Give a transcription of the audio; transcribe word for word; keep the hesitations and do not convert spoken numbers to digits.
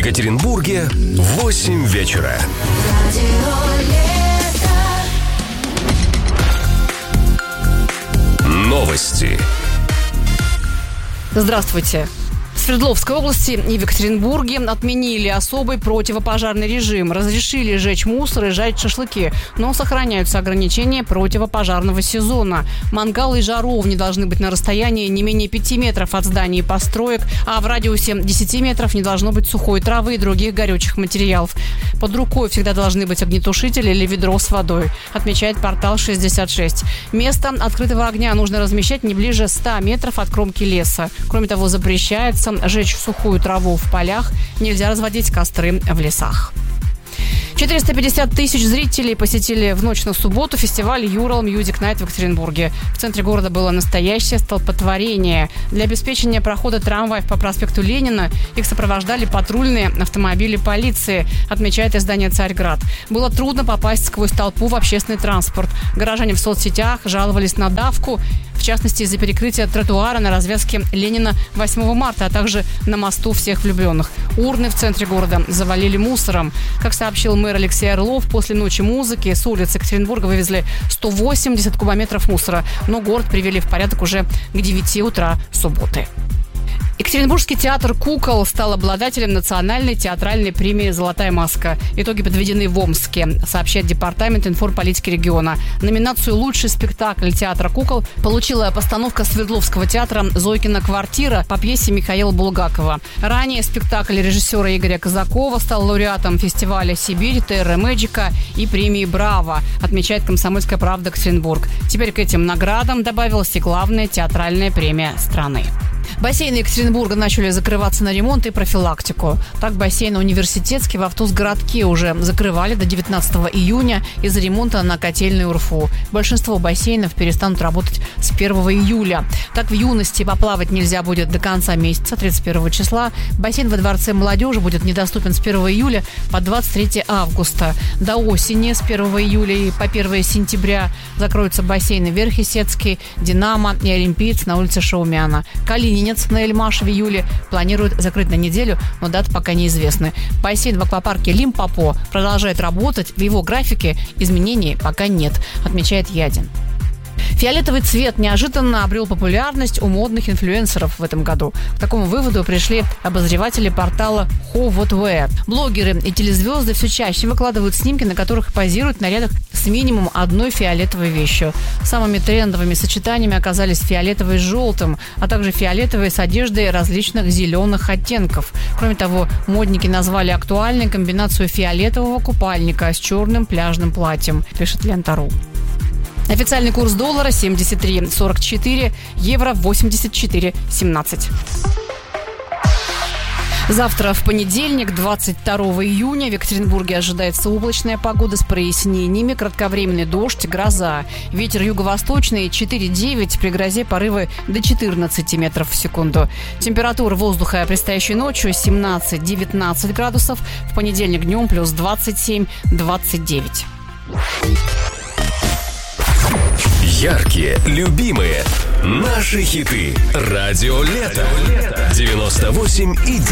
Екатеринбурге в восемь вечера. Новости. Здравствуйте. В Свердловской области и в Екатеринбурге отменили особый противопожарный режим. Разрешили жечь мусор и жарить шашлыки, но сохраняются ограничения противопожарного сезона. Мангалы и жаровни должны быть на расстоянии не менее пяти метров от зданий и построек, а в радиусе десяти метров не должно быть сухой травы и других горючих материалов. Под рукой всегда должны быть огнетушитель или ведро с водой, отмечает портал шестьдесят шесть. Место открытого огня нужно размещать не ближе ста метров от кромки леса. Кроме того, запрещается жечь сухую траву в полях, нельзя разводить костры в лесах. четыреста пятьдесят тысяч зрителей посетили в ночь на субботу фестиваль Ural Music Night в Екатеринбурге. В центре города было настоящее столпотворение. Для обеспечения прохода трамваев по проспекту Ленина их сопровождали патрульные автомобили полиции, отмечает издание «Царьград». Было трудно попасть сквозь толпу в общественный транспорт. Горожане в соцсетях жаловались на давку, в частности, из-за перекрытия тротуара на развязке Ленина восьмого марта, а также на мосту всех влюбленных. Урны в центре города завалили мусором. Как сообщил мэр Алексей Орлов, после ночи музыки с улиц Екатеринбурга вывезли сто восемьдесят кубометров мусора, но город привели в порядок уже к девяти утра субботы. Екатеринбургский театр «Кукол» стал обладателем национальной театральной премии «Золотая маска». Итоги подведены в Омске, сообщает Департамент информполитики региона. Номинацию «Лучший спектакль театра «Кукол» получила постановка Свердловского театра «Зойкина квартира» по пьесе Михаила Булгакова. Ранее спектакль режиссера Игоря Казакова стал лауреатом фестиваля «Сибирь», «Терра Мэджика» и премии «Браво», отмечает «Комсомольская правда» Екатеринбург. Теперь к этим наградам добавилась и главная театральная премия страны. Бассейны Екатеринбурга начали закрываться на ремонт и профилактику. Так, бассейн Университетский в Автузгородке уже закрывали до девятнадцатого июня из-за ремонта на котельной УРФУ. Большинство бассейнов перестанут работать с первого июля. Так, в юности поплавать нельзя будет до конца месяца, тридцать первого числа. Бассейн во Дворце молодежи будет недоступен с первого июля по двадцать третьего августа. До осени с первого июля и по первого сентября закроются бассейны Верхесецкий, Динамо и Олимпиец на улице Шаумяна. Калининец на Эльмаш в июле планируют закрыть на неделю, но даты пока неизвестны. Бассейн в аквапарке Лимпопо продолжает работать. В его графике изменений пока нет, отмечает Ядин. Фиолетовый цвет неожиданно обрел популярность у модных инфлюенсеров в этом году. К такому выводу пришли обозреватели портала How What Wear. Блогеры и телезвезды все чаще выкладывают снимки, на которых позируют в нарядах с минимум одной фиолетовой вещью. Самыми трендовыми сочетаниями оказались фиолетовый с желтым, а также фиолетовые с одеждой различных зеленых оттенков. Кроме того, модники назвали актуальной комбинацию фиолетового купальника с черным пляжным платьем, пишет Лента.ру. Официальный курс доллара семьдесят три сорок четыре, евро восемьдесят четыре семнадцать. Завтра, в понедельник, двадцать второго июня, в Екатеринбурге ожидается облачная погода с прояснениями, кратковременный дождь, гроза. Ветер юго-восточный четыре-девять, при грозе порывы до четырнадцати метров в секунду. Температура воздуха предстоящей ночью семнадцать-девятнадцать градусов, в понедельник днем плюс двадцать семь - двадцать девять. Яркие, любимые, наши хиты. Радио Лето. девяносто восемь и